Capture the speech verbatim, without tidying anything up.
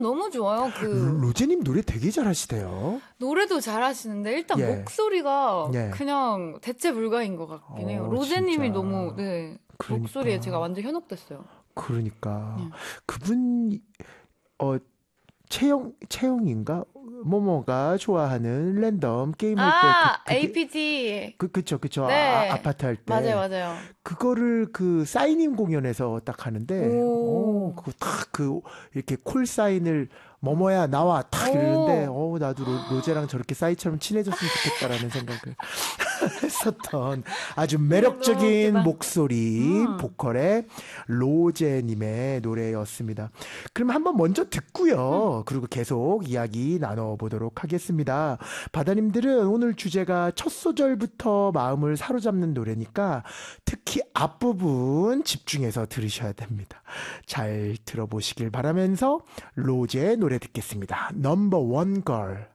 너무 좋아요. 그 로제님 노래 되게 잘하시대요. 노래도 잘하시는데 일단 예. 목소리가 예. 그냥 대체 불가인 것 같긴 해요. 어, 로제님이 진짜. 너무 네 그러니까. 목소리에 제가 완전 현혹됐어요. 그러니까 네. 그분 어 채영 채영인가 모모가 좋아하는 랜덤 게임 할 때 아, 그, 그게 에이피티. 그 그쵸 그쵸 네. 아, 아파트 할 때 맞아요, 맞아요. 그거를 그 사인인 공연에서 딱 하는데 오. 어 그거 딱 그 이렇게 콜 사인을 뭐뭐야 나와 딱 이러는데 오. 어 나도 로, 로제랑 저렇게 사이처럼 친해졌으면 좋겠다라는 생각을 했었던 아주 너무 매력적인 웃기다. 목소리 음. 보컬의 로제님의 노래였습니다. 그럼 한번 먼저 듣고요. 그리고 계속 이야기 나눠보도록 하겠습니다. 바다님들은 오늘 주제가 첫 소절부터 마음을 사로잡는 노래니까 특히 앞부분 집중해서 들으셔야 됩니다. 잘 들어보시길 바라면서 로제의 노래 듣겠습니다. 넘버 원 걸.